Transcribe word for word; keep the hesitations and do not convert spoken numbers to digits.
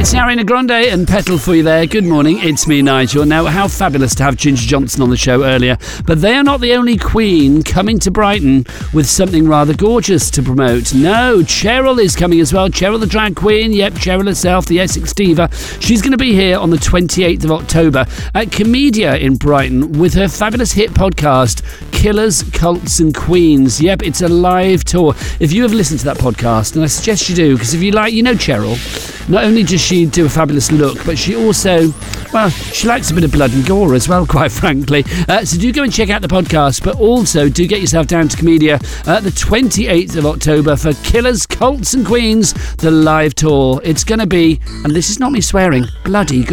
It's Ariana Grande and Petal for you there. Good morning, it's me, Nigel. Now, how fabulous to have Ginger Johnson on the show earlier. But they are not the only queen coming to Brighton with something rather gorgeous to promote. No, Cheryl is coming as well. Cheryl the drag queen. Yep, Cheryl herself, the Essex diva. She's going to be here on the twenty-eighth of October at Comedia in Brighton with her fabulous hit podcast, Killers, Cults and Queens. Yep, it's a live tour. If you have listened to that podcast, and I suggest you do, because if you like, you know Cheryl, not only does she do a fabulous look, but she also, well, she likes a bit of blood and gore as well, quite frankly. Uh, so do go and check out the podcast, but also do get yourself down to Comedia uh, the twenty-eighth of October for Killers, Cults and Queens, the live tour. It's going to be, and this is not me swearing, bloody good.